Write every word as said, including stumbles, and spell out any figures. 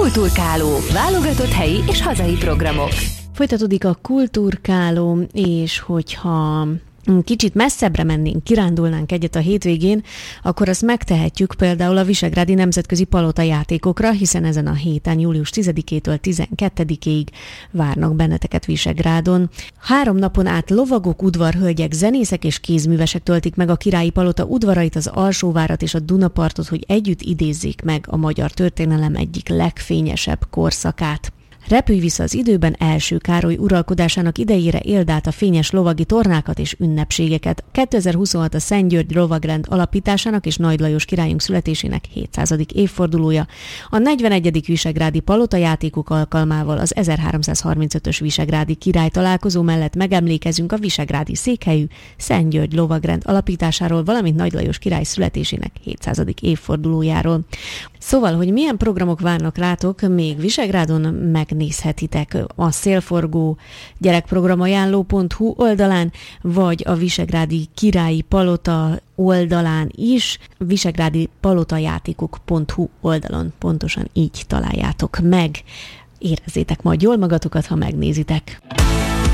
Kulturkáló. Válogatott helyi és hazai programok. Folytatódik a Kulturkáló, és hogyha kicsit messzebbre mennénk, kirándulnánk egyet a hétvégén, akkor azt megtehetjük például a Visegrádi Nemzetközi Palota játékokra, hiszen ezen a héten július tizedikétől tizenkettedikéig várnak benneteket Visegrádon. Három napon át lovagok, udvarhölgyek, zenészek és kézművesek töltik meg a Királyi Palota udvarait, az Alsóvárat és a Dunapartot, hogy együtt idézzék meg a magyar történelem egyik legfényesebb korszakát. Repülj vissza az időben, első Károly uralkodásának idejére éld át a fényes lovagi tornákat és ünnepségeket. kétezer-huszonhat a Szent György Lovagrend alapításának és Nagy Lajos királyunk születésének hétszázadik évfordulója. A negyvenegyedik Visegrádi Palota játékok alkalmával az ezerháromszázharmincötös Visegrádi király találkozó mellett megemlékezünk a visegrádi székhelyű Szent György Lovagrend alapításáról, valamint Nagy Lajos király születésének hétszázadik évfordulójáról. Szóval, hogy milyen programok várnak rátok még Visegrádon, megnézhetitek a Szélforgó gyerekprogramajánló pont hu oldalán, vagy a Visegrádi Királyi Palota oldalán is, visegrádi palotajátékok pont hu oldalon pontosan így találjátok meg. Érezzétek majd jól magatokat, ha megnézitek.